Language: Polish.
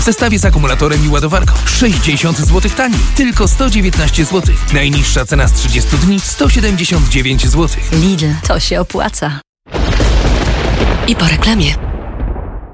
W zestawie z akumulatorem i ładowarką 60 zł taniej. Tylko 119 zł. Najniższa cena z 30 dni 179 zł. Lidl, to się opłaca. I po reklamie.